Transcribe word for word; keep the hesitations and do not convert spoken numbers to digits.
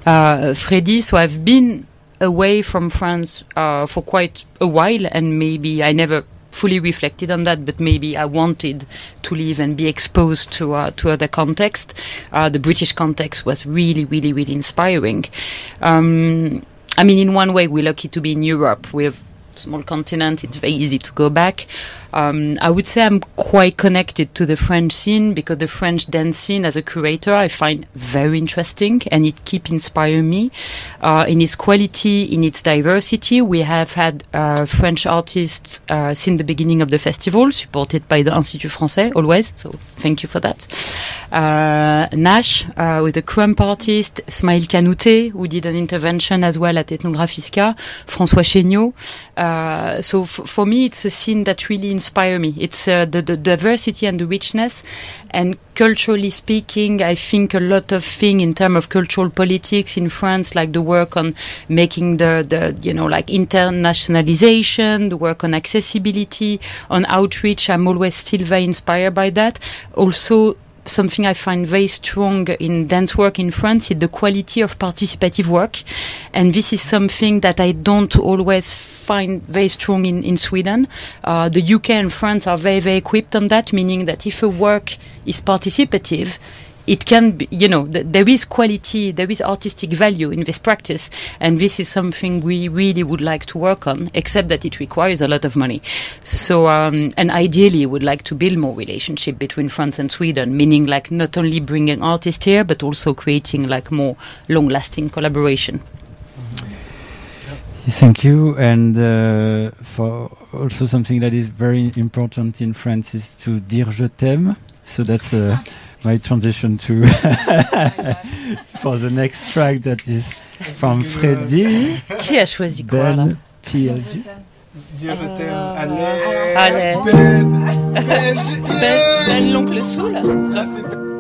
uh, Freddy. So I've been away from France uh, for quite a while, and maybe I never fully reflected on that, but maybe I wanted to live and be exposed to uh, to other context. Uh, the British context was really, really, really inspiring. Um, I mean, in one way, we're lucky to be in Europe. We have small continent, it's very easy to go back. Um, I would say I'm quite connected to the French scene because the French dance scene as a curator I find very interesting, and it keeps inspiring me uh, in its quality, in its diversity. We have had uh, French artists uh, since the beginning of the festival, supported by the Institut Français always, so thank you for that. Uh, Nash uh, with the Crump artist, Smail Kanouté, who did an intervention as well at Ethnographiska, François Chéniaud. Uh, so f- for me it's a scene that really inspire me. It's uh, the, the diversity and the richness, and culturally speaking, I think a lot of things in terms of cultural politics in France, like the work on making the, the you know, like internationalization, the work on accessibility, on outreach, I'm always still very inspired by that. Also, something I find very strong in dance work in France is the quality of participative work. And this is something that I don't always find very strong in, in Sweden. Uh, the U K and France are very, very equipped on that, meaning that if a work is participative, it can be, you know, th- there is quality, there is artistic value in this practice, and this is something we really would like to work on, except that it requires a lot of money. So, um, and ideally would like to build more relationship between France and Sweden, meaning like not only bringing artists here, but also creating like more long-lasting collaboration. Thank you. And uh, for also something that is very important in France is to dire je t'aime. So that's uh, my transition to for the next track that is from Freddy. Qui a choisi quoi là? P L G. Dire je t'aime. Allez. Allez. Ben. Ben, Ben l'oncle Soul. Là, c'est